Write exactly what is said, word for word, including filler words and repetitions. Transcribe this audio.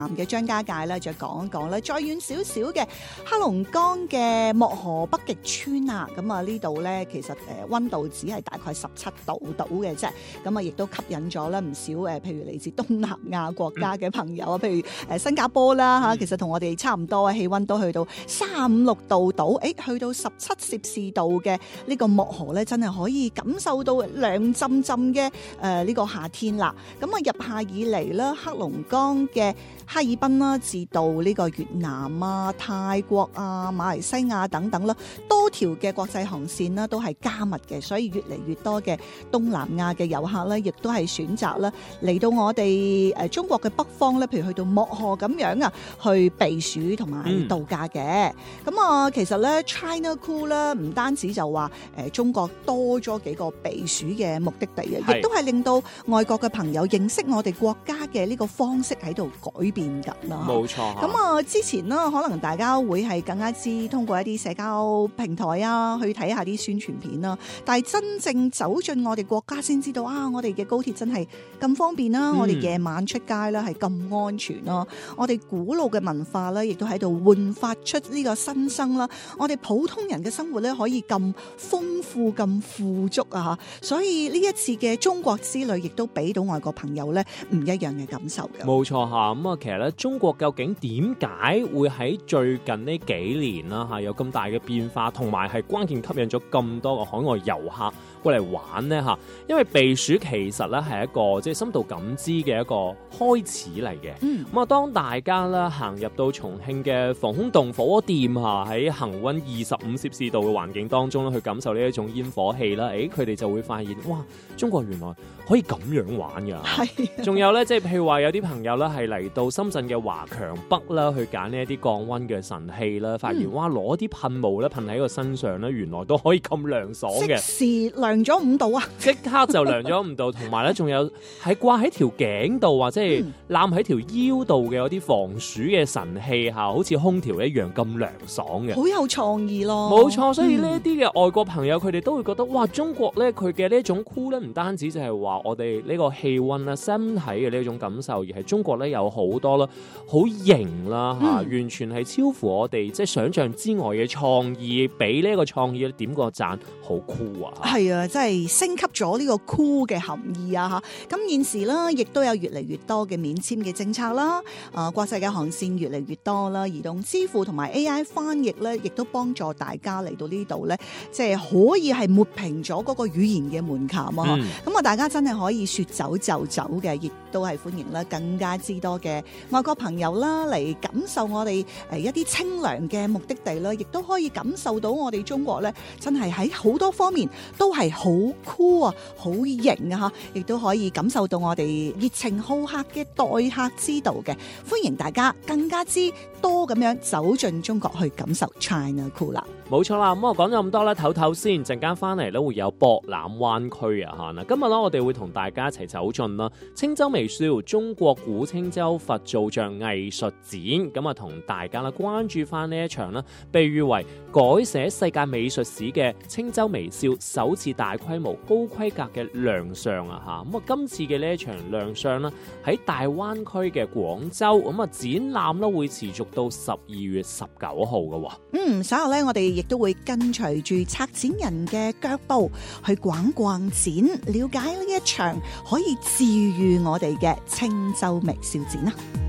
嘅張家界咧，就講一講咧，再遠少少嘅黑龍江嘅漠河北極村啊，咁啊呢度咧其實誒溫度只係大概十七度到嘅啫，咁啊亦都吸引咗咧唔少誒，譬如嚟自東南亞國家嘅朋友啊，譬如誒新加坡啦嚇，其實同我哋差唔多啊，氣溫都去到三五六度到，誒去到十七攝氏度嘅呢個漠河咧，真係可以感受到涼浸浸嘅誒呢個夏天啦。咁啊入夏以嚟咧，黑龍江嘅哈爾濱啦，至到呢個越南啊、泰國啊、馬來西亞等等啦，多條嘅國際航線啦都係加密嘅，所以越嚟越多嘅東南亞嘅遊客咧，亦都係選擇啦嚟到我哋誒中國嘅北方咧，譬如去到漠河咁樣啊，去避暑同埋度假嘅。咁啊、嗯，其實咧 China Cool 咧，唔單止就話誒中國多咗幾個避暑嘅目的地啊，亦都係令到外國嘅朋友認識我哋國家嘅呢個方式喺度改變緊啦。 冇錯。 咁啊，之前呢，可能大家會係更加知通過一啲社交平台啊，去睇下啲宣傳片啦。但係真正走進我哋國家先知道啊，我哋嘅高鐵真係咁方便啦，嗯、我哋夜晚出街咧係咁安全啦，我哋古老嘅文化咧亦都喺度煥發出呢個新生啦。我哋普通人嘅生活咧可以咁豐富、咁富足啊！所以呢一次嘅中國之旅，亦都俾到外國朋友咧唔一樣嘅感受嘅。 冇錯嚇，咁啊，其實咧，中國究竟點解會喺最近呢幾年啦嚇有咁大嘅變化，同埋係關鍵吸引咗咁多個海外遊客過嚟玩呢嚇？因為避暑其實咧係一個即係深度感知嘅一個開始嚟嘅。嗯，咁啊，當大家咧行入到重慶嘅防空洞火鍋店嚇，喺恆溫二十五攝氏度嘅環境當中咧，去感受呢一種煙火氣啦，誒，佢哋就會發現哇，中國原來可以咁樣玩㗎。係。仲有咧，即係譬如話有啲朋友咧係嚟到深圳嘅華強北啦，去揀呢一啲降溫嘅神器啦，發現、嗯、哇，攞啲噴霧咧噴喺個身上咧，原來都可以咁涼爽嘅， 即時涼咗五度啊！ 即刻就涼咗五度，同埋咧仲有喺掛喺條頸度或者係攬喺條腰度嘅嗰啲防暑嘅神器嚇，好似空調一樣咁涼爽嘅， 好有創意咯！ 冇錯，所以呢一啲嘅外國朋友佢哋都會覺得哇，中國咧佢嘅呢一種酷咧，唔單止就係話我哋呢個氣溫啦、身體嘅呢一種感受，而係中國咧有好多啦，好型啦嚇，嗯、完全係超乎我哋即係想象之外嘅創意，俾呢個創意點個讚，好酷啊！ 係啊，真係升級咗呢個酷嘅含義啊嚇！咁現時啦，亦都有越嚟越多嘅免簽嘅政策啦，啊、呃，國際嘅航線越嚟越多啦，移動支付同埋 A I 翻譯咧，亦都幫助大家嚟到呢度咧，即係可以係抹平咗嗰個語言嘅門檻啊！咁啊、嗯，大家真係可以說走就走嘅，亦都係歡迎啦，更加之多嘅外國朋友啦嚟感受我哋誒一啲清涼嘅目的地啦，亦都可以感受到我哋中國咧，真係喺好多方面都係好酷啊，好型啊嚇，亦都可以感受到我哋熱情好客嘅待客之道嘅，歡迎大家更加之多咁樣走進中國去感受 China Cool 啦。 冇錯啦，咁我講咗咁多咧，唞唞先，陣間翻嚟咧會有博覽灣區啊嚇。嗱，今日咧我哋會同大家一齊走進啦青州微笑中國古青州佛造像藝術展，咁啊同大家啦關注翻呢一場啦，被譽為改寫世界美術史嘅青州微笑首次大規模高規格嘅亮相啊嚇。咁啊今次嘅呢一場亮相啦，喺大灣區嘅廣州，咁啊展覽咧會持續到十二月十九號嘅喎。 嗯，稍後咧我哋亦都會跟隨住策展人嘅腳步去逛逛展，了解呢一場可以治癒我哋嘅青州微笑展啊！